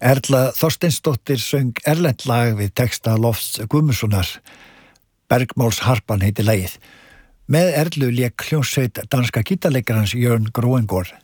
Erla Þorsteinsdóttir söng erlent lag við texta Lofts Guðmundssonar. Bergmálsharpan heitir lagið. Með Erlu lék hljómsveit danska gítarleikarans Jørn Groengård.